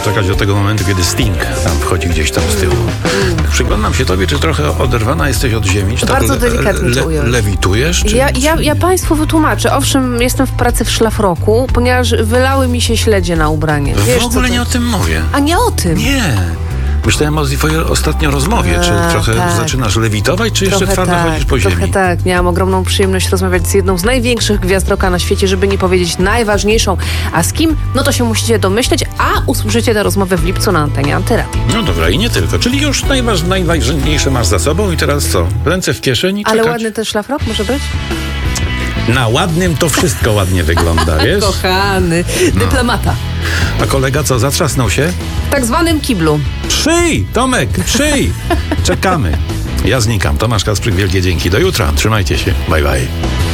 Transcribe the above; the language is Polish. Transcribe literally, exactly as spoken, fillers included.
doczekać do tego momentu, kiedy Sting tam wchodzi gdzieś tam z tyłu. Tak przyglądam się tobie, czy trochę oderwana jesteś od ziemi? Czy Bardzo tak delikatnie le, to ująć. Lewitujesz? Czy, Ja, czy ja, nie? ja państwu wytłumaczę. Owszem, jestem w pracy w szlafroku, ponieważ wylały mi się śledzie na ubranie. W Wiesz, co ogóle to- nie o tym mówię. A nie o tym. Nie. Myślałem o twojej ostatnio rozmowie. Czy A, trochę tak. zaczynasz lewitować, czy jeszcze Trochę twardo tak, chodzisz po ziemi? trochę tak. Miałam ogromną przyjemność rozmawiać z jedną z największych gwiazd rocka na świecie, żeby nie powiedzieć najważniejszą. A z kim? No to się musicie domyśleć, a usłyszycie tę rozmowę w lipcu na antenie Antyradia. No dobra, i nie tylko. Czyli już najważ, najważniejsze masz za sobą i teraz co? Ręce w kieszeni? Ale czekać? ładny też szlafrok może być? Na ładnym to wszystko ładnie wygląda, wiesz? Kochany, dyplomata. A kolega co, zatrzasnął się? W tak zwanym kiblu. Przyj, Tomek, przyj! Czekamy. Ja znikam. Tomasz Kasprzyk, wielkie dzięki. Do jutra. Trzymajcie się. Bye, bye.